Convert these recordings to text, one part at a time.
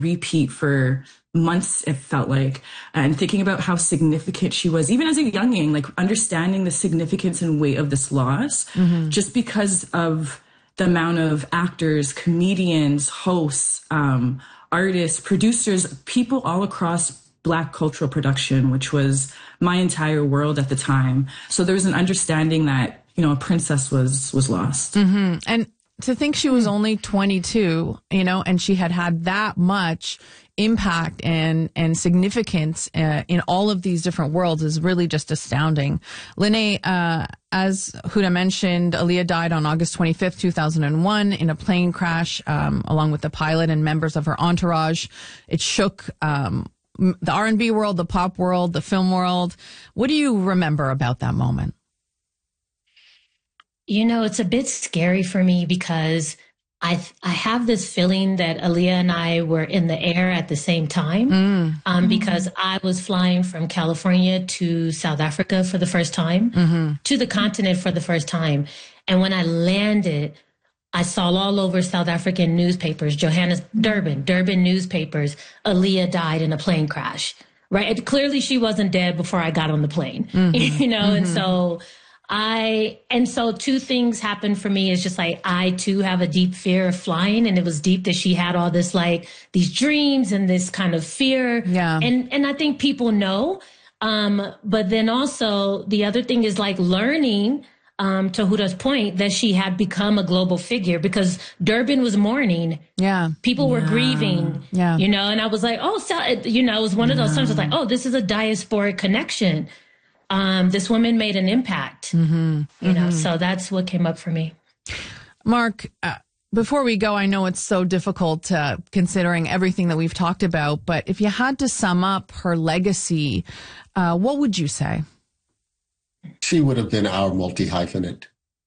repeat for months, it felt like, and thinking about how significant she was, even as a youngin, like understanding the significance and weight of this loss, just because of the amount of actors, comedians, hosts, artists, producers, people all across Black cultural production, which was my entire world at the time. So there was an understanding that, you know, a princess was lost. And to think she was only 22, you know, and she had that much impact and significance in all of these different worlds is really just astounding. Lene, as Huda mentioned, Aaliyah died on August 25th, 2001 in a plane crash, along with the pilot and members of her entourage. It shook the R&B world, the pop world, the film world. What do you remember about that moment? You know, it's a bit scary for me because I have this feeling that Aaliyah and I were in the air at the same time, because I was flying from California to South Africa for the first time, to the continent for the first time. And when I landed, I saw all over South African newspapers, Durban newspapers, Aaliyah died in a plane crash, right? And clearly she wasn't dead before I got on the plane, you know? And so two things happened for me. It's just like, I too have a deep fear of flying, and it was deep that she had all this, like these dreams and this kind of fear. Yeah. And I think people know. But then also the other thing is like learning, to Huda's point, that she had become a global figure because Durban was mourning. Yeah. People were grieving. Yeah. You know, and I was like, oh, so, you know, it was one of those times I was like, oh, this is a diasporic connection. This woman made an impact, you know, so that's what came up for me. Mark, before we go, I know it's so difficult considering everything that we've talked about, but if you had to sum up her legacy, what would you say? She would have been our multi-hyphenate,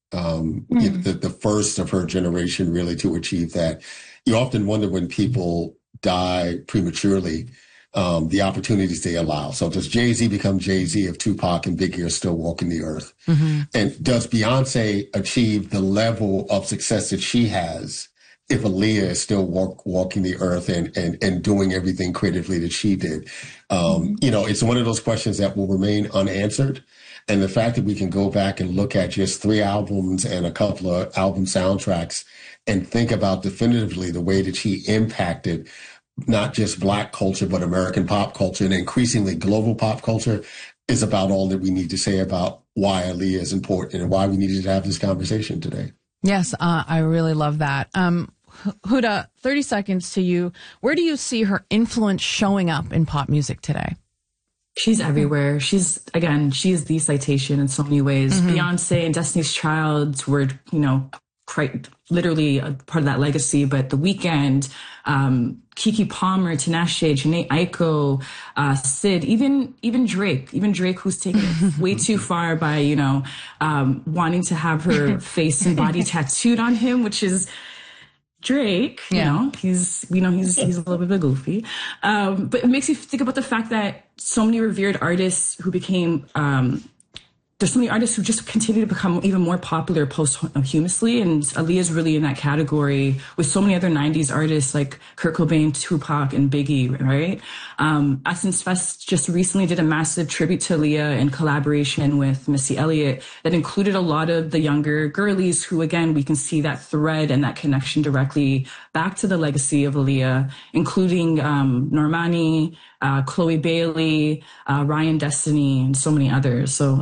the first of her generation really to achieve that. You often wonder when people die prematurely, the opportunities they allow. So does Jay-Z become Jay-Z if Tupac and Biggie are still walking the earth? And does Beyonce achieve the level of success that she has if Aaliyah is still walking the earth and doing everything creatively that she did? You know, it's one of those questions that will remain unanswered. And the fact that we can go back and look at just 3 albums and a couple of album soundtracks and think about definitively the way that she impacted not just Black culture, but American pop culture and increasingly global pop culture is about all that we need to say about why Aaliyah is important and why we needed to have this conversation today. Yes, I really love that. Huda, 30 seconds to you. Where do you see her influence showing up in pop music today? She's everywhere. She is the citation in so many ways. Beyonce and Destiny's Child were, you know, quite literally a part of that legacy, but The Weeknd, Keke Palmer, Tinashe, Jhené Aiko, Syd, even Drake, who's taken it way too far by, you know, wanting to have her face and body tattooed on him, which is Drake. You know, he's a little bit of a goofy. But it makes you think about the fact that so many revered artists who became, there's so many artists who just continue to become even more popular posthumously, and Aaliyah's really in that category with so many other 90s artists like Kurt Cobain, Tupac, and Biggie, right? Essence Fest just recently did a massive tribute to Aaliyah in collaboration with Missy Elliott that included a lot of the younger girlies who, again, we can see that thread and that connection directly back to the legacy of Aaliyah, including Normani, Chloe Bailey, Ryan Destiny, and so many others. So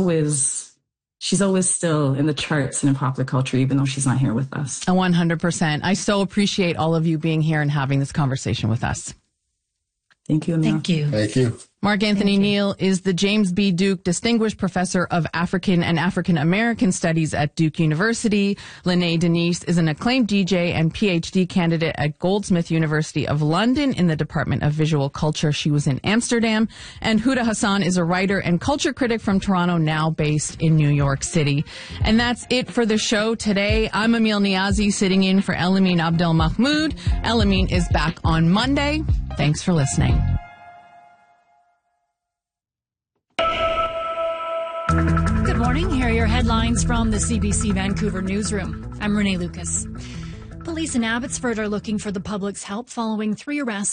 she's always still in the charts and in popular culture, even though she's not here with us. 100%. I so appreciate all of you being here and having this conversation with us. Thank you, Emil. Thank you. Thank you. Mark Anthony Neal is the James B. Duke Distinguished Professor of African and African American Studies at Duke University. Lene Denise is an acclaimed DJ and PhD candidate at Goldsmith University of London in the Department of Visual Culture. She was in Amsterdam. And Huda Hassan is a writer and culture critic from Toronto, now based in New York City. And that's it for the show today. I'm Emil Niazi, sitting in for Elamine Abdel Mahmoud. Elamine is back on Monday. Thanks for listening. Good morning. Here are your headlines from the CBC Vancouver newsroom. I'm Renee Lucas. Police in Abbotsford are looking for the public's help following 3 arrests